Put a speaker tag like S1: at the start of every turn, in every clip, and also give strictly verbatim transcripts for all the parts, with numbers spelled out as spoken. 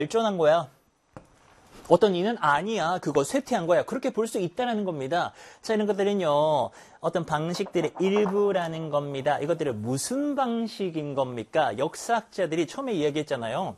S1: 발전한 거야. 어떤 이는 아니야. 그거 쇠퇴한 거야. 그렇게 볼 수 있다는 겁니다. 자, 이런 것들은요. 어떤 방식들의 일부라는 겁니다. 이것들은 무슨 방식인 겁니까? 역사학자들이 처음에 이야기했잖아요.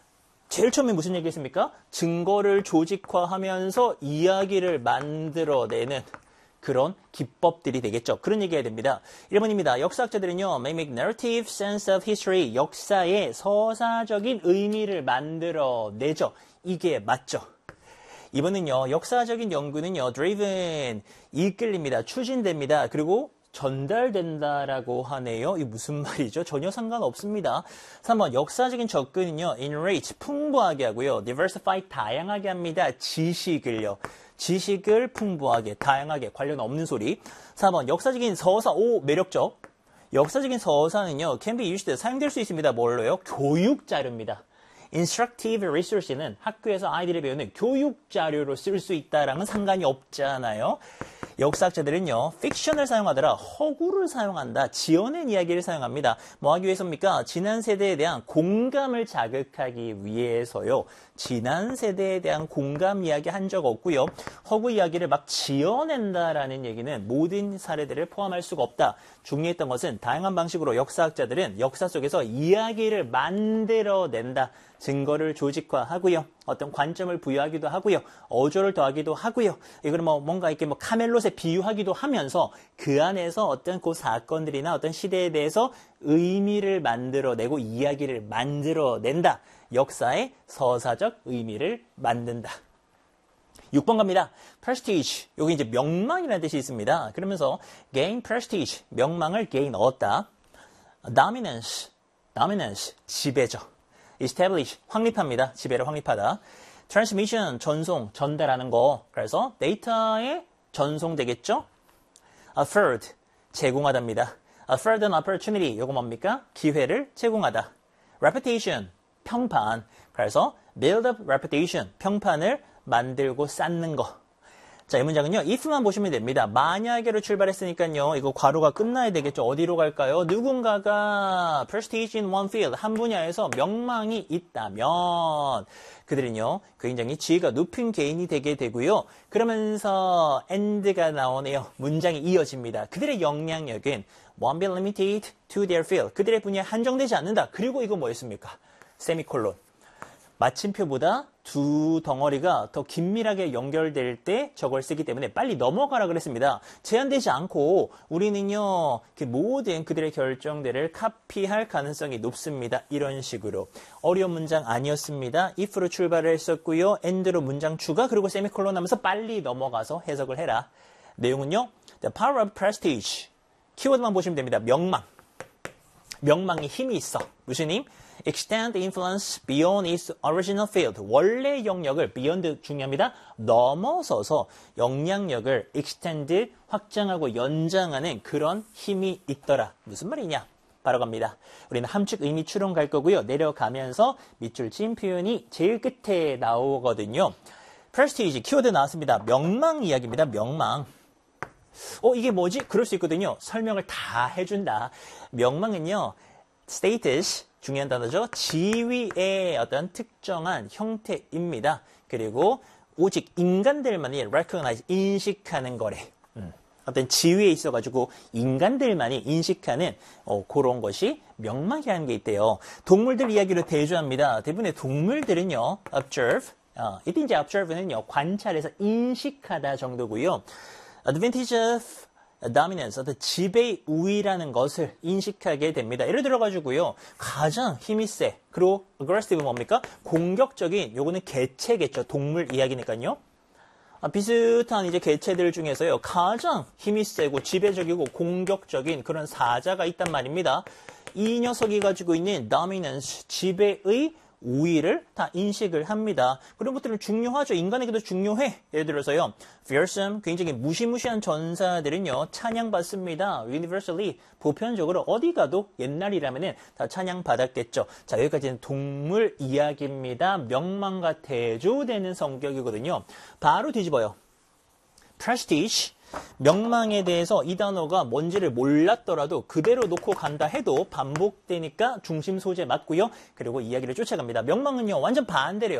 S1: 제일 처음에 무슨 얘기했습니까? 증거를 조직화하면서 이야기를 만들어내는 그런 기법들이 되겠죠. 그런 얘기해야 됩니다. 일 번입니다. 역사학자들은요. May make narrative sense of history. 역사의 서사적인 의미를 만들어내죠. 이게 맞죠. 이 번은요. 역사적인 연구는요. driven, 이끌립니다. 추진됩니다. 그리고 전달된다라고 하네요. 이게 무슨 말이죠? 전혀 상관없습니다. 삼 번 역사적인 접근은요. enrich, 풍부하게 하고요. diversify, 다양하게 합니다. 지식을요. 지식을 풍부하게, 다양하게, 관련 없는 소리. 사 번 역사적인 서사, 오, 매력적. 역사적인 서사는요. can be used, 사용될 수 있습니다. 뭘로요? 교육 자료입니다. instructive resource는 학교에서 아이들이 배우는 교육 자료로 쓸 수 있다랑은 상관이 없잖아요. 역사학자들은요. 픽션을 사용하더라. 허구를 사용한다. 지어낸 이야기를 사용합니다. 뭐 하기 위해서입니까? 지난 세대에 대한 공감을 자극하기 위해서요. 지난 세대에 대한 공감 이야기 한 적 없고요. 허구 이야기를 막 지어낸다라는 얘기는 모든 사례들을 포함할 수가 없다. 중요했던 것은 다양한 방식으로 역사학자들은 역사 속에서 이야기를 만들어낸다. 증거를 조직화하고요. 어떤 관점을 부여하기도 하고요. 어조를 더하기도 하고요. 이걸 뭐 뭔가 이렇게 뭐 카멜롯에 비유하기도 하면서 그 안에서 어떤 그 사건들이나 어떤 시대에 대해서 의미를 만들어내고 이야기를 만들어낸다. 역사의 서사적 의미를 만든다. 육 번 갑니다. prestige. 여기 이제 명망이라는 뜻이 있습니다. 그러면서 gain prestige. 명망을 gain 얻었다. dominance. dominance. 지배죠. establish. 확립합니다. 지배를 확립하다. transmission. 전송. 전달하는 거. 그래서 데이터에 전송되겠죠. afford. 제공하답니다. afford an opportunity. 이거 뭡니까? 기회를 제공하다. reputation. 평판. 그래서 build up reputation. 평판을 만들고 쌓는 거. 자, 이 문장은요. if만 보시면 됩니다. 만약에로 출발했으니까요. 이거 괄호가 끝나야 되겠죠. 어디로 갈까요? 누군가가 prestige in one field. 한 분야에서 명망이 있다면 그들은요. 굉장히 지위가 높은 개인이 되게 되고요. 그러면서 and가 나오네요. 문장이 이어집니다. 그들의 영향력은 won't be limited to their field. 그들의 분야에 한정되지 않는다. 그리고 이거 뭐였습니까? 세미콜론. 마침표보다 두 덩어리가 더 긴밀하게 연결될 때 저걸 쓰기 때문에 빨리 넘어가라 그랬습니다. 제한되지 않고 우리는요. 그 모든 그들의 결정들을 카피할 가능성이 높습니다. 이런 식으로. 어려운 문장 아니었습니다. if로 출발을 했었고요. and로 문장 추가 그리고 세미콜론 하면서 빨리 넘어가서 해석을 해라. 내용은요. The power of prestige. 키워드만 보시면 됩니다. 명망. 명망이 힘이 있어. 무슨 힘? extend influence beyond its original field. 원래 영역을 beyond 중요합니다. 넘어서서 영향력을 extend 확장하고 연장하는 그런 힘이 있더라. 무슨 말이냐? 바로 갑니다. 우리는 함축 의미 추론 갈 거고요. 내려가면서 밑줄 친 표현이 제일 끝에 나오거든요. prestige 키워드 나왔습니다. 명망 이야기입니다. 명망. 어, 이게 뭐지? 그럴 수 있거든요. 설명을 다 해준다. 명망은요. status 중요한 단어죠. 지위의 어떤 특정한 형태입니다. 그리고 오직 인간들만이 recognize, 인식하는 거래. 음. 어떤 지위에 있어가지고 인간들만이 인식하는 어, 그런 것이 명망이라는 게 있대요. 동물들 이야기로 대조합니다. 대부분의 동물들은요. observe, 어, 이때 이제 observe는요. 관찰해서 인식하다 정도고요. advantage of dominance, 어떤 지배 우위라는 것을 인식하게 됩니다. 예를 들어가지고요. 가장 힘이 세. 그리고 aggressive 뭡니까? 공격적인, 요거는 개체겠죠. 동물 이야기니까요. 아, 비슷한 이제 개체들 중에서요. 가장 힘이 세고 지배적이고 공격적인 그런 사자가 있단 말입니다. 이 녀석이 가지고 있는 dominance, 지배의 우위를 다 인식을 합니다. 그런 것들은 중요하죠. 인간에게도 중요해. 예를 들어서요. fearsome, 굉장히 무시무시한 전사들은요. 찬양받습니다. universally, 보편적으로 어디 가도 옛날이라면은 다 찬양받았겠죠. 자, 여기까지는 동물 이야기입니다. 명망과 대조되는 성격이거든요. 바로 뒤집어요. prestige, 명망에 대해서 이 단어가 뭔지를 몰랐더라도 그대로 놓고 간다 해도 반복되니까 중심 소재 맞고요. 그리고 이야기를 쫓아갑니다. 명망은요, 완전 반대래요.